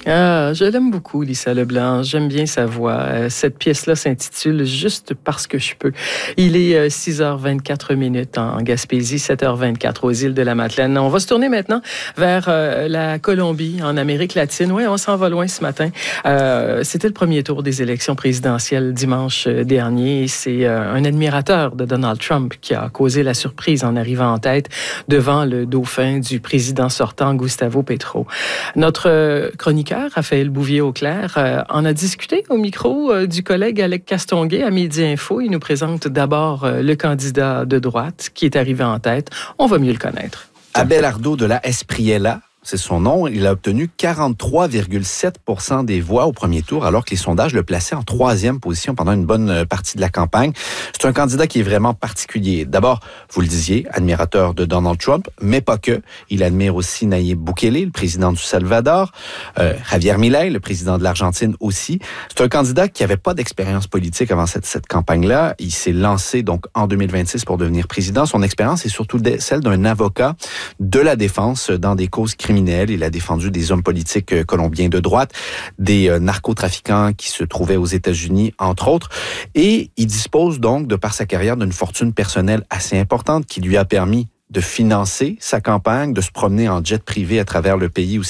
Ah, je l'aime beaucoup, Lisa Leblanc. J'aime bien sa voix. Cette pièce-là s'intitule Juste parce que je peux. Il est 6h24 en Gaspésie, 7h24 aux îles de la Madeleine. On va se tourner maintenant vers la Colombie, en Amérique latine. Oui, on s'en va loin ce matin. C'était le premier tour des élections présidentielles dimanche dernier. C'est un admirateur de Donald Trump qui a causé la surprise en arrivant en tête devant le dauphin du président sortant, Gustavo Petro. Notre chroniqueur, Raphaël Bouvier-Auclair, en a discuté au micro du collègue Alec Castonguay à Midi Info. Il nous présente d'abord le candidat de droite qui est arrivé en tête. On va mieux le connaître. Abelardo de la Espriella, c'est son nom. Il a obtenu 43,7% des voix au premier tour, alors que les sondages le plaçaient en 3e position pendant une bonne partie de la campagne. C'est un candidat qui est vraiment particulier. D'abord, vous le disiez, admirateur de Donald Trump, mais pas que. Il admire aussi Nayib Bukele, le président du Salvador, Javier Milei, le président de l'Argentine aussi. C'est un candidat qui n'avait pas d'expérience politique avant cette campagne-là. Il s'est lancé donc en 2026 pour devenir président. Son expérience est surtout celle d'un avocat de la défense dans des causes criminelles. Il a défendu des hommes politiques colombiens de droite, des narcotrafiquants qui se trouvaient aux États-Unis, entre autres. Et il dispose donc, de par sa carrière, d'une fortune personnelle assez importante qui lui a permis de financer sa campagne, de se promener en jet privé à travers le pays aussi.